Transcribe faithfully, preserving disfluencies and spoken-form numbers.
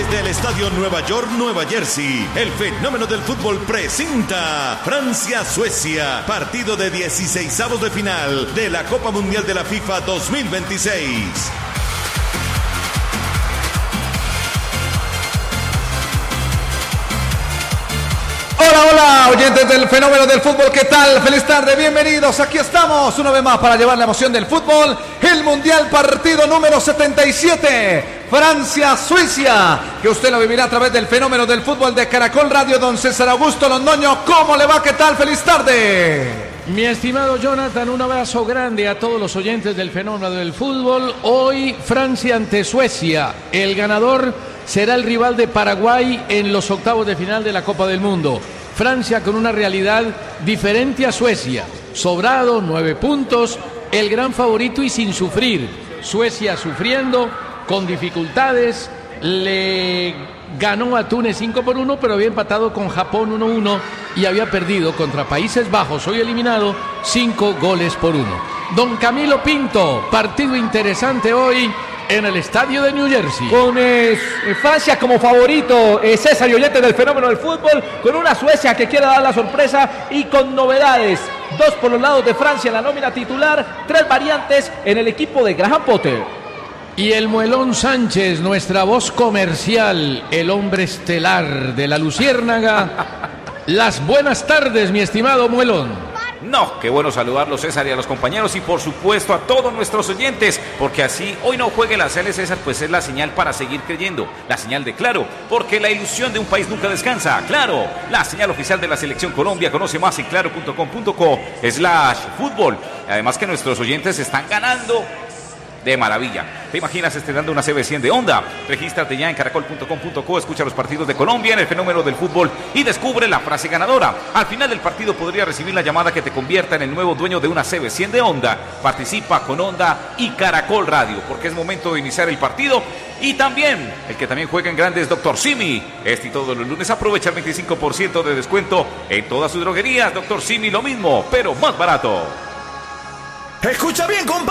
Desde el Estadio Nueva York, Nueva Jersey, el fenómeno del fútbol presenta Francia-Suecia, partido de dieciseisavos de final de la Copa Mundial de la FIFA dos mil veintiséis. Hola, hola, oyentes del fenómeno del fútbol, ¿qué tal? Feliz tarde, bienvenidos, aquí estamos una vez más para llevar la emoción del fútbol, el Mundial partido número setenta y siete, Francia-Suecia, que usted lo vivirá a través del fenómeno del fútbol de Caracol Radio. Don César Augusto Londoño, ¿cómo le va? ¿Qué tal? Feliz tarde. Mi estimado Jonathan, un abrazo grande a todos los oyentes del fenómeno del fútbol. Hoy Francia ante Suecia, el ganador será el rival de Paraguay en los octavos de final de la Copa del Mundo. Francia con una realidad diferente a Suecia. Sobrado, nueve puntos, el gran favorito y sin sufrir. Suecia sufriendo, con dificultades, le ganó a Túnez cinco por uno, pero había empatado con Japón uno uno y había perdido contra Países Bajos, hoy eliminado, cinco goles por uno. Don Camilo Pinto, partido interesante hoy en el estadio de New Jersey. Con eh, Francia como favorito, eh, César y oyente del fenómeno del fútbol, con una Suecia que quiere dar la sorpresa y con novedades. Dos por los lados de Francia en la nómina titular, tres variantes en el equipo de Graham Potter. Y el Muelón Sánchez, nuestra voz comercial, el hombre estelar de la Luciérnaga. Las buenas tardes, mi estimado Muelón. No, qué bueno saludarlos, César, y a los compañeros y por supuesto a todos nuestros oyentes, porque así hoy no juegue la Sele, César, pues es la señal para seguir creyendo, la señal de Claro, porque la ilusión de un país nunca descansa. Claro, la señal oficial de la Selección Colombia. Conoce más en claro punto com punto co slash fútbol. Además que nuestros oyentes están ganando de maravilla. ¿Te imaginas estrenando una C B cien de Onda? Regístrate ya en caracol punto com punto co, escucha los partidos de Colombia en el fenómeno del fútbol y descubre la frase ganadora. Al final del partido podría recibir la llamada que te convierta en el nuevo dueño de una C B cien de Onda. Participa con Onda y Caracol Radio, porque es momento de iniciar el partido. Y también, el que también juega en grande es Doctor Simi. Este y todos los lunes aprovecha el veinticinco por ciento de descuento en todas sus droguerías. Doctor Simi, lo mismo, pero más barato. Escucha bien, compadre.